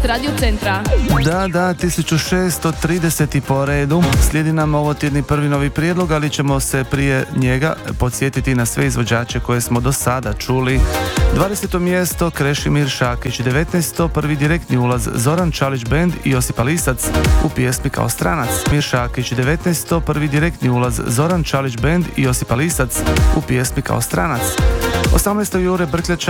Radio Centra. Da, 1630 po redu. Slijedi nam ovo tjedni prvi novi prijedlog, ali ćemo se prije njega podsjetiti na sve izvođače koje smo do sada čuli. 20. mjesto Krešimir Šakić, 19. prvi direktni ulaz Zoran Čalić Band i Josipa Lisac u pjesmi Kao stranac. Mir Šakić, 19. prvi direktni ulaz Zoran Čalić Band i Josipa Lisac u pjesmi Kao stranac. 18. Jure Brkljača